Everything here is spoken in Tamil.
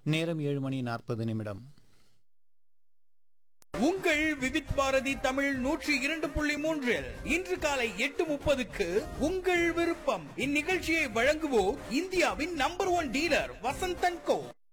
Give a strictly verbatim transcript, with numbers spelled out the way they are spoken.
நேரம் ஏழு மணி நாற்பது நிமிடம். உங்கள் விவித் பாரதி தமிழ் நூற்றி இரண்டு புள்ளி மூன்றில் இன்று காலை எட்டு முப்பதுக்கு உங்கள் விருப்பம். இந்நிகழ்ச்சியை வழங்குவோர் இந்தியாவின் நம்பர் ஒன் டீலர் வசந்தன் கோ.